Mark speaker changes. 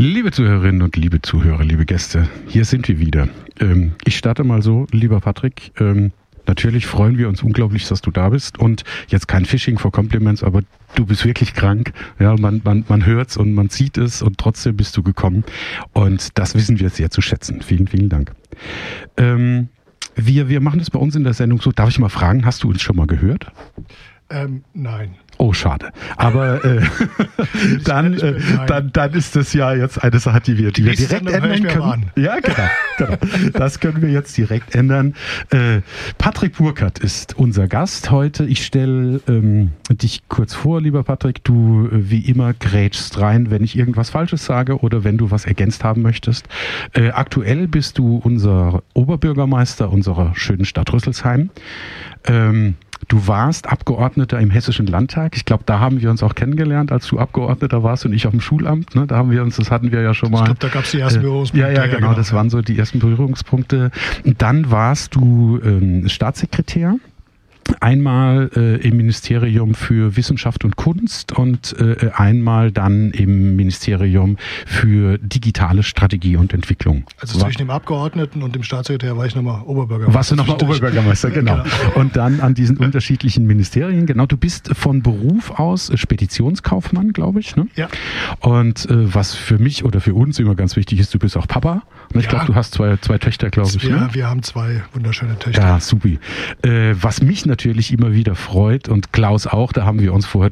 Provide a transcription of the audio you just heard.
Speaker 1: Liebe Zuhörerinnen und liebe Zuhörer, liebe Gäste, hier sind wir wieder. Ich starte mal so, lieber Patrick. Natürlich freuen wir uns unglaublich, dass du da bist. Und jetzt kein Phishing for Compliments, aber du bist wirklich krank. Ja, man hört's und man sieht es und trotzdem bist du gekommen. Und das wissen wir sehr zu schätzen. Vielen, vielen Dank. Wir machen das bei uns in der Sendung so. Darf ich mal fragen, hast du uns schon mal gehört?
Speaker 2: Nein.
Speaker 1: Oh, schade. Aber dann ist das ja jetzt eine Sache, die wir direkt ändern können. Ja, genau. Das können wir jetzt direkt ändern. Patrick Burkhardt ist unser Gast heute. Ich stelle dich kurz vor, lieber Patrick. Du, wie immer, grätschst rein, wenn ich irgendwas Falsches sage oder wenn du was ergänzt haben möchtest. Aktuell bist du unser Oberbürgermeister unserer schönen Stadt Rüsselsheim. Du warst Abgeordneter im Hessischen Landtag. Ich glaube, da haben wir uns auch kennengelernt, als du Abgeordneter warst und ich auf dem Schulamt. Ne? Das hatten wir ja schon mal.
Speaker 2: Ich glaube, da gab es die ersten Berührungspunkte.
Speaker 1: Ja, genau. Das waren so die ersten Berührungspunkte. Dann warst du Staatssekretär. Einmal im Ministerium für Wissenschaft und Kunst und einmal dann im Ministerium für digitale Strategie und Entwicklung.
Speaker 2: Also zwischen dem Abgeordneten und dem Staatssekretär war ich nochmal Oberbürgermeister.
Speaker 1: Warst du nochmal Oberbürgermeister, genau. Und dann an diesen unterschiedlichen Ministerien, genau. Du bist von Beruf aus Speditionskaufmann, glaube ich. Ne?
Speaker 2: Ja.
Speaker 1: Und was für mich oder für uns immer ganz wichtig ist, du bist auch Papa. Ich glaube, du hast zwei Töchter, glaube ich.
Speaker 2: Ja, wir haben zwei wunderschöne Töchter.
Speaker 1: Ja, supi. Was mich natürlich immer wieder freut und Klaus auch, da haben wir uns vorher